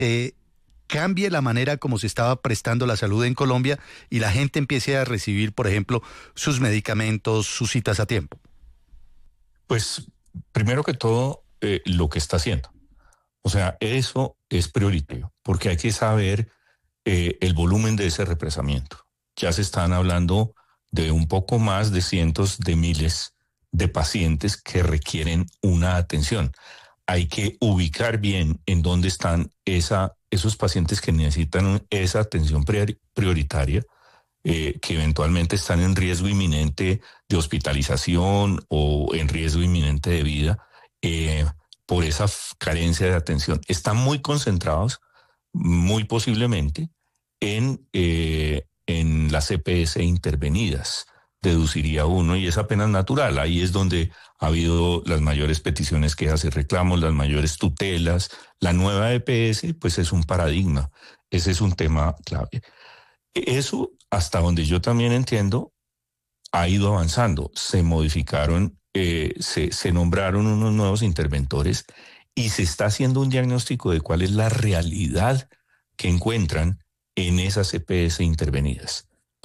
eh, cambie la manera como se estaba prestando la salud en Colombia y la gente empiece a recibir, por ejemplo, sus medicamentos, sus citas a tiempo? Pues, primero que todo, lo que está haciendo. O sea, eso es prioritario, porque hay que saber el volumen de ese represamiento. Ya se están hablando de un poco más de cientos de miles de pacientes que requieren una atención. Hay que ubicar bien en dónde están esos pacientes que necesitan esa atención prioritaria, que eventualmente están en riesgo inminente de hospitalización o en riesgo inminente de vida, por esa carencia de atención. Están muy concentrados, muy posiblemente, en las EPS intervenidas, deduciría uno, y es apenas natural. Ahí es donde ha habido las mayores peticiones, quejas y reclamos, las mayores tutelas. La nueva EPS, pues es un paradigma. Ese es un tema clave. Eso, hasta donde yo también entiendo, ha ido avanzando. Se modificaron, se nombraron unos nuevos interventores y se está haciendo un diagnóstico de cuál es la realidad que encuentran en esas EPS intervenidas.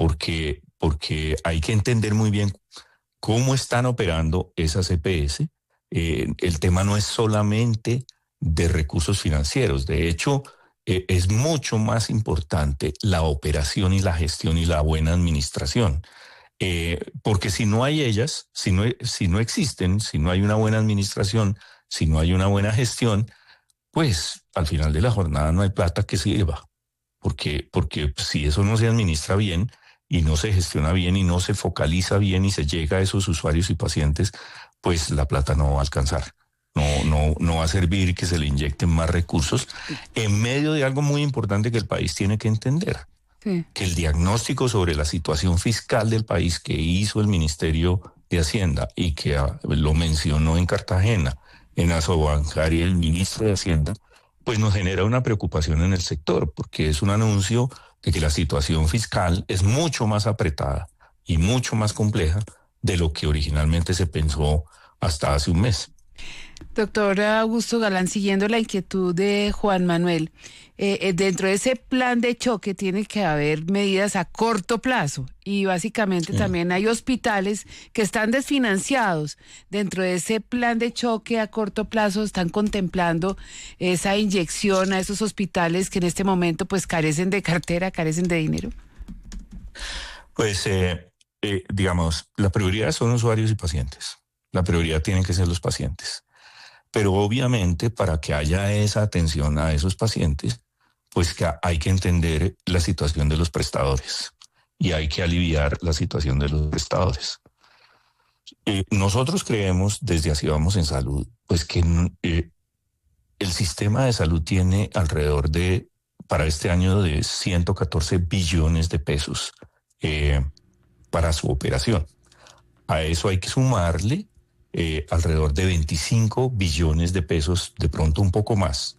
Porque hay que entender muy bien cómo están operando esas EPS. El tema no es solamente de recursos financieros. De hecho, es mucho más importante la operación y la gestión y la buena administración. Porque si no hay ellas, si no existen, si no hay una buena administración, si no hay una buena gestión, pues al final de la jornada no hay plata que sirva. Porque si eso no se administra bien y no se gestiona bien y no se focaliza bien y se llega a esos usuarios y pacientes, pues la plata no va a alcanzar. No va a servir que se le inyecten más recursos en medio de algo muy importante que el país tiene que entender. Sí. Que el diagnóstico sobre la situación fiscal del país que hizo el Ministerio de Hacienda y que lo mencionó en Cartagena, en Asobancaria, el ministro de Hacienda, pues nos genera una preocupación en el sector, porque es un anuncio de que la situación fiscal es mucho más apretada y mucho más compleja de lo que originalmente se pensó hasta hace un mes. Doctor Augusto Galán, siguiendo la inquietud de Juan Manuel, dentro de ese plan de choque tiene que haber medidas a corto plazo y básicamente también hay hospitales que están desfinanciados. Dentro de ese plan de choque a corto plazo están contemplando esa inyección a esos hospitales que en este momento pues carecen de cartera, carecen de dinero. Pues digamos, la prioridad son usuarios y pacientes. La prioridad tienen que ser los pacientes. Pero obviamente para que haya esa atención a esos pacientes, pues que hay que entender la situación de los prestadores y hay que aliviar la situación de los prestadores. Nosotros creemos desde Así Vamos en Salud, pues que el sistema de salud tiene alrededor de, para este año, de 114 billones de pesos para su operación. A eso hay que sumarle alrededor de 25 billones de pesos, de pronto un poco más,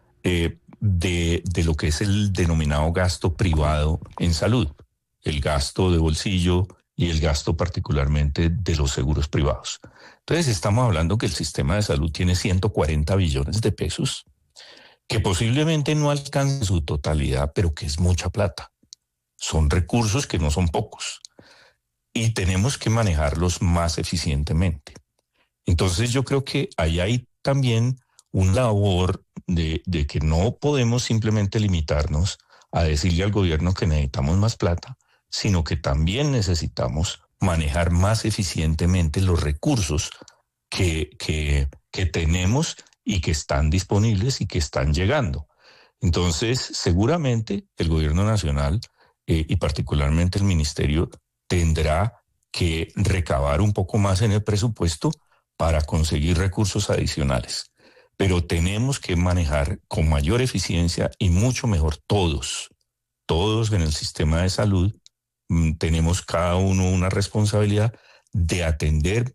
de lo que es el denominado gasto privado en salud, el gasto de bolsillo y el gasto particularmente de los seguros privados. Entonces estamos hablando que el sistema de salud tiene 140 billones de pesos, que posiblemente no alcance su totalidad, pero que es mucha plata. Son recursos que no son pocos y tenemos que manejarlos más eficientemente. Entonces yo creo que ahí hay también una labor de que no podemos simplemente limitarnos a decirle al gobierno que necesitamos más plata, sino que también necesitamos manejar más eficientemente los recursos que tenemos y que están disponibles y que están llegando. Entonces, seguramente el gobierno nacional y particularmente el ministerio tendrá que recabar un poco más en el presupuesto para conseguir recursos adicionales. Pero tenemos que manejar con mayor eficiencia y mucho mejor todos en el sistema de salud. Tenemos cada uno una responsabilidad de atender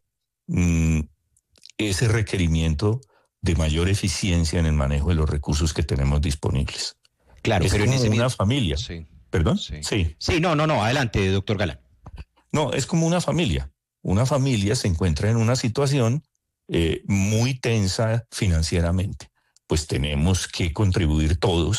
ese requerimiento de mayor eficiencia en el manejo de los recursos que tenemos disponibles. Claro, es pero como en ese una familia. Sí. ¿Perdón? Sí. Sí, no, adelante, doctor Galán. No, es como una familia. Una familia se encuentra en una situación muy tensa financieramente. pues tenemos que contribuir todos